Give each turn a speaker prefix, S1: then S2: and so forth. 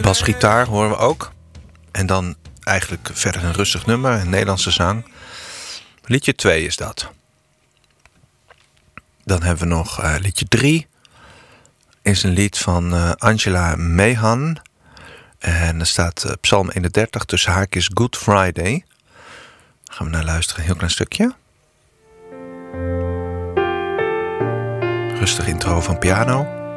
S1: Basgitaar horen we ook. En dan eigenlijk verder een rustig nummer, een Nederlandse zang. Liedje 2 is dat. Dan hebben we nog liedje 3. Is een lied van Angela Meehan. En er staat Psalm 31 tussen haakjes Good Friday. Gaan we naar luisteren, een heel klein stukje. Rustig intro van piano.